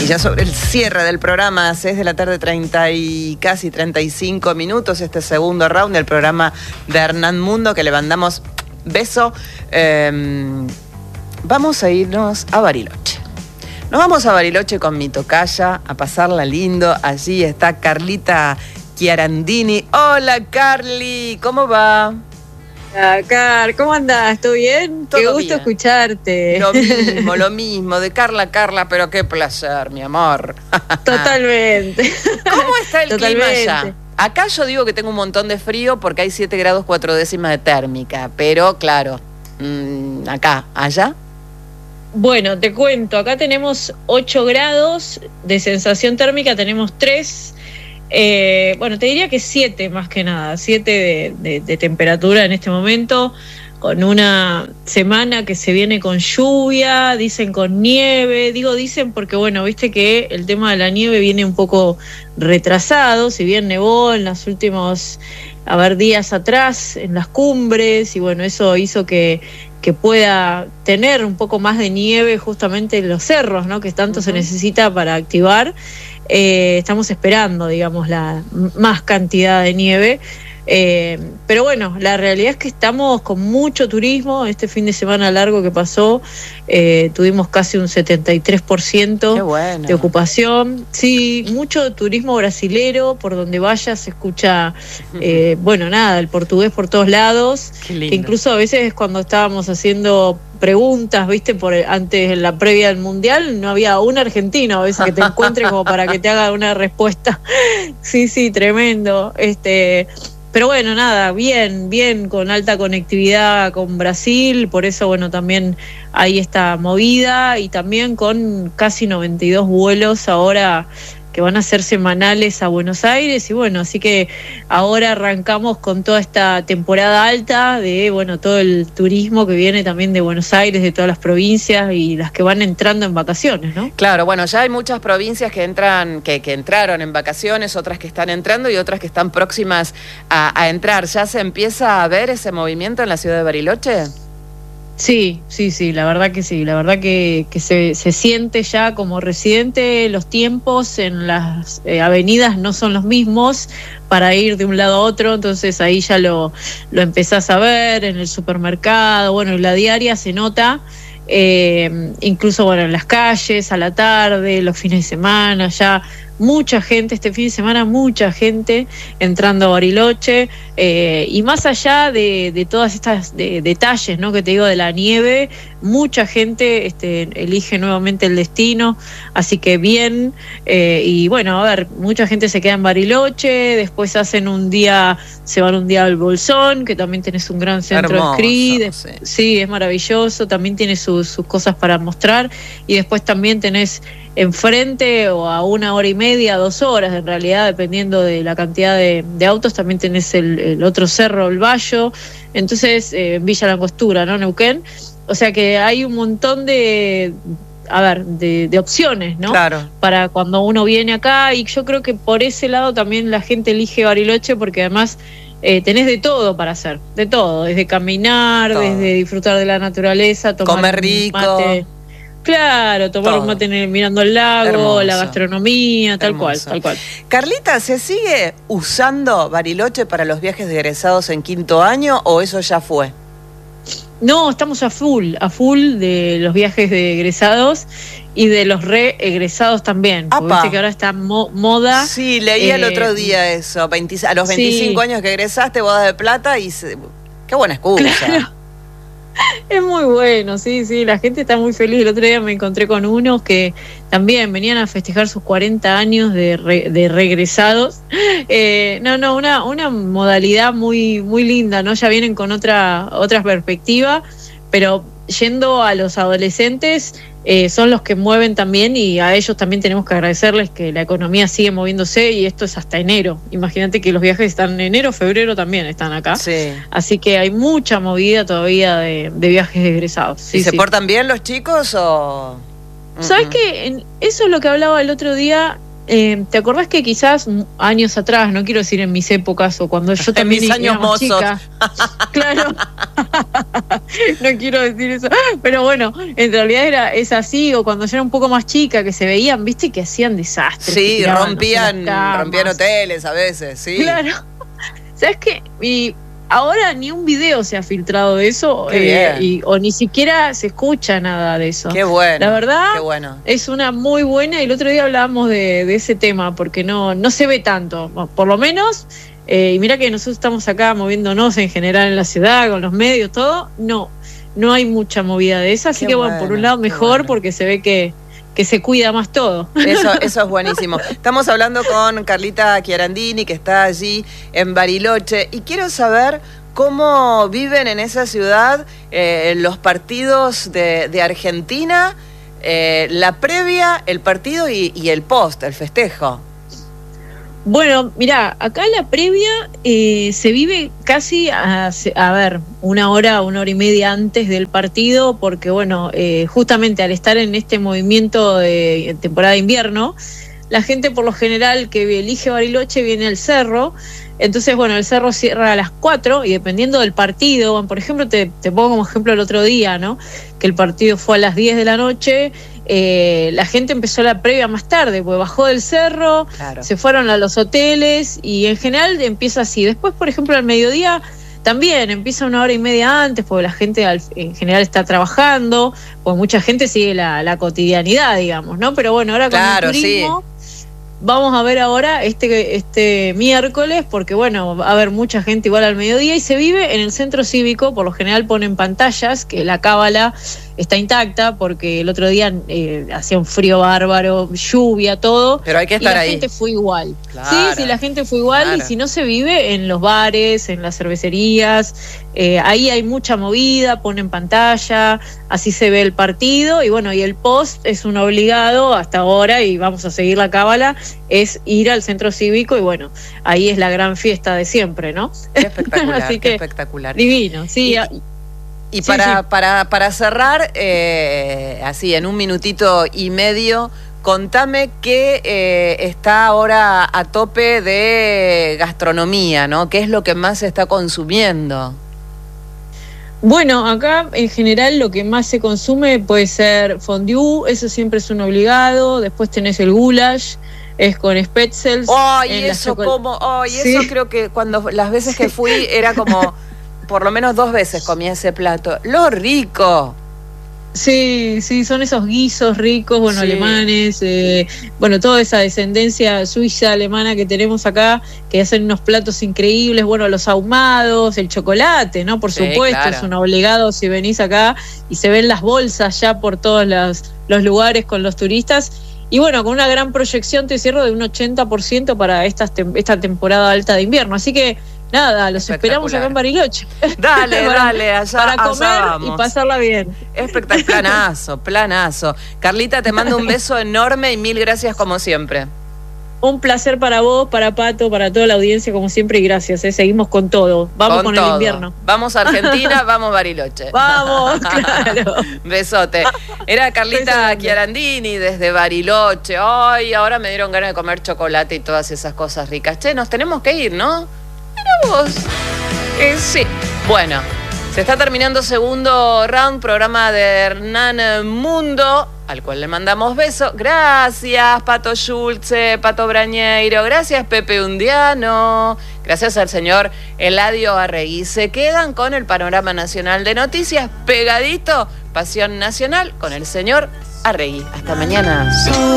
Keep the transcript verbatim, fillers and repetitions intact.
ya sobre el cierre del programa, seis de la tarde, treinta y casi treinta y cinco minutos, este segundo round del programa de Hernán Mundo, que le mandamos beso. Eh, vamos a irnos a Bariloche. Nos vamos a Bariloche con mi tocaya, a pasarla lindo. Allí está Carlita Chiarandini. Hola, Carly, ¿cómo va? Hola, Car, ¿cómo andás? ¿Todo bien? Todo qué gusto bien. Escucharte. Lo mismo, lo mismo, de Carla, Carla, pero qué placer, mi amor. Totalmente. ¿Cómo está el Totalmente. clima allá? Acá yo digo que tengo un montón de frío porque hay siete grados cuatro décimas de térmica, pero claro, mmm, acá, allá. Bueno, te cuento, acá tenemos ocho grados de sensación térmica, tenemos tres. Eh, bueno, te diría que siete más que nada, siete de, de, de temperatura en este momento, con una semana que se viene con lluvia, dicen con nieve, digo dicen porque bueno, viste que el tema de la nieve viene un poco retrasado, si bien nevó en los últimos, a ver, días atrás, en las cumbres, y bueno, eso hizo que, que pueda tener un poco más de nieve justamente en los cerros, ¿no? Que tanto uh-huh. se necesita para activar. Eh, estamos esperando, digamos, la más cantidad de nieve, eh, pero bueno, la realidad es que estamos con mucho turismo. Este fin de semana largo que pasó, eh, tuvimos casi un setenta y tres por ciento Qué bueno. de ocupación. Sí, mucho turismo brasilero, por donde vayas se escucha, eh, bueno, nada, el portugués por todos lados, que incluso a veces cuando estábamos haciendo preguntas, viste, por antes en la previa del mundial, no había un argentino a veces que te encuentre como para que te haga una respuesta. Sí, sí, tremendo. Este, pero bueno, nada, bien, bien, con alta conectividad con Brasil, por eso bueno, también hay esta movida, y también con casi noventa y dos vuelos ahora que van a ser semanales a Buenos Aires, y bueno, así que ahora arrancamos con toda esta temporada alta de, bueno, todo el turismo que viene también de Buenos Aires, de todas las provincias y las que van entrando en vacaciones, ¿no? Claro, bueno, ya hay muchas provincias que entran, que, que entraron en vacaciones, otras que están entrando y otras que están próximas a, a entrar. ¿Ya se empieza a ver ese movimiento en la ciudad de Bariloche? Sí, sí, sí, la verdad que sí, la verdad que, que se, se siente ya como residente, los tiempos en las eh, avenidas no son los mismos para ir de un lado a otro, entonces ahí ya lo, lo empezás a ver en el supermercado, bueno, en la diaria se nota, eh, incluso bueno, en las calles, a la tarde, los fines de semana, ya mucha gente, este fin de semana mucha gente entrando a Bariloche, eh, y más allá de, de todas estas de, detalles, ¿no? Que te digo de la nieve, mucha gente este, elige nuevamente el destino, así que bien, eh, y bueno, a ver, mucha gente se queda en Bariloche, después hacen un día, se van un día al Bolsón, que también tenés un gran centro Hermoso, de esquí, sí. sí, es maravilloso, también tiene sus, sus cosas para mostrar, y después también tenés enfrente o a una hora y media, dos horas en realidad, dependiendo de la cantidad de, de autos, también tenés el, el otro cerro, el Bayo, entonces eh, Villa Langostura, ¿no? Neuquén, o sea que hay un montón de, a ver, de, de opciones, ¿no? Claro. Para cuando uno viene acá, y yo creo que por ese lado también la gente elige Bariloche, porque además eh, tenés de todo para hacer, de todo, desde caminar, todo. Desde disfrutar de la naturaleza, tomar comer rico. Mate. Claro, tomar Todo. un mate mirando el lago, Hermoso. La gastronomía, tal Hermoso. cual, tal cual. Carlita, ¿se sigue usando Bariloche para los viajes de egresados en quinto año o eso ya fue? No, estamos a full, a full de los viajes de egresados y de los re-egresados también. Porque viste que ahora está mo moda. Sí, leí eh, el otro día eso, veinte, a los veinticinco sí. años que egresaste, boda de plata y... Se, qué buena excusa. Claro. Es muy bueno, sí, sí, la gente está muy feliz. El otro día me encontré con unos que también venían a festejar sus cuarenta años de, re, de regresados. Eh, no, no, una, una modalidad muy, muy linda, ¿no? Ya vienen con otra, otra perspectiva, pero yendo a los adolescentes, eh, son los que mueven también, y a ellos también tenemos que agradecerles que la economía sigue moviéndose, y esto es hasta enero. Imagínate que los viajes están en enero, febrero también están acá. Sí. Así que hay mucha movida todavía de, de viajes egresados. Sí, ¿Y se sí. portan bien los chicos o...? ¿Sabes qué? Eso es lo que hablaba el otro día. eh, ¿te acordás que quizás años atrás, no quiero decir en mis épocas o cuando yo también en mis años era más mozos. chica, claro, no quiero decir eso, pero bueno, en realidad era es así, o cuando yo era un poco más chica, que se veían, viste, que hacían desastres. Sí, tiraban, rompían, no sé, las camas. rompían hoteles a veces, sí. Claro. ¿Sabes qué? Y ahora ni un video se ha filtrado de eso, Qué eh, y, o ni siquiera se escucha nada de eso. Qué bueno. La verdad, qué bueno. es una muy buena, y el otro día hablábamos de, de ese tema, porque no, no se ve tanto, por lo menos, eh, y mira que nosotros estamos acá moviéndonos en general en la ciudad, con los medios, todo, no, no hay mucha movida de esa, así Qué que bueno, bueno, por un lado qué mejor, bueno. porque se ve que que se cuida más todo. Eso, eso es buenísimo. Estamos hablando con Carlita Chiarandini, que está allí en Bariloche, y quiero saber cómo viven en esa ciudad eh, los partidos de, de Argentina, eh, la previa, el partido y, y el post, el festejo. Bueno, mirá, acá la previa eh, se vive casi, a, a ver, una hora, una hora y media antes del partido, porque bueno, eh, justamente al estar en este movimiento de temporada de invierno, la gente por lo general que elige Bariloche viene al cerro. Entonces, bueno, el cerro cierra a las cuatro y dependiendo del partido, por ejemplo, te, te pongo como ejemplo el otro día, ¿no? Que el partido fue a las diez de la noche, eh, la gente empezó la previa más tarde, pues bajó del cerro, Claro. se fueron a los hoteles y en general empieza así. Después, por ejemplo, al mediodía también empieza una hora y media antes, porque la gente al, en general está trabajando, pues mucha gente sigue la, la cotidianidad, digamos, ¿no? Pero bueno, ahora con Claro, el turismo... sí. Vamos a ver ahora este, este miércoles, porque bueno, va a haber mucha gente igual al mediodía, y se vive en el centro cívico. Por lo general ponen pantallas, que la cábala está intacta, porque el otro día eh, hacía un frío bárbaro, lluvia, todo. Pero hay que estar y la ahí. gente fue igual. Claro, Sí, sí, la gente fue igual, claro. y si no se vive en los bares, en las cervecerías, eh, ahí hay mucha movida, ponen pantalla, así se ve el partido, y bueno, y el post es un obligado hasta ahora, y vamos a seguir la cábala, es ir al centro cívico, y bueno, ahí es la gran fiesta de siempre, ¿no? Qué espectacular, Así qué que, espectacular. divino, sí. Y, y Sí, para, sí. para, para cerrar, eh, así en un minutito y medio, contame que eh, está ahora a tope de gastronomía, ¿no? ¿Qué es lo que más se está consumiendo? Bueno, acá en general lo que más se consume puede ser fondue, eso siempre es un obligado. Después tenés el goulash, es con spetzels. ¡Ay, en la eso chocol- como! ¡Ay, Sí. eso creo que cuando las veces que fui era como, por lo menos dos veces comí ese plato. ¡Lo rico! Sí, sí, son esos guisos ricos, bueno, Sí. alemanes, eh, bueno, toda esa descendencia suiza, alemana que tenemos acá, que hacen unos platos increíbles, bueno, los ahumados, el chocolate, ¿no? Por Sí, supuesto, claro. es un obligado si venís acá, y se ven las bolsas ya por todos los, los lugares con los turistas. Y bueno, con una gran proyección, te cierro, de un ochenta por ciento para estas tem- esta temporada alta de invierno. Así que, nada, los esperamos acá en Bariloche. Dale, Para- dale, allá, para allá comer vamos. y pasarla bien. Espectacular, planazo, planazo. Carlita, te mando un beso enorme y mil gracias como siempre. Un placer para vos, para Pato, para toda la audiencia, como siempre, y gracias. ¿eh? Seguimos con todo. Vamos con, todo. el invierno. Vamos a Argentina, vamos Bariloche. Vamos, claro. Besote. Era Carlita Beso grande. Chiarandini desde Bariloche. Ay, ahora me dieron ganas de comer chocolate y todas esas cosas ricas. Che, nos tenemos que ir, ¿no? Mira vos. Eh, sí. Bueno, se está terminando segundo round, programa de Hernán Mundo, al cual le mandamos beso. Gracias, Pato Schulze, Pato Brañeiro. Gracias, Pepe Undiano. Gracias al señor Eladio Arregui. Se quedan con el panorama nacional de noticias pegadito. Pasión Nacional con el señor Arregui. Hasta mañana.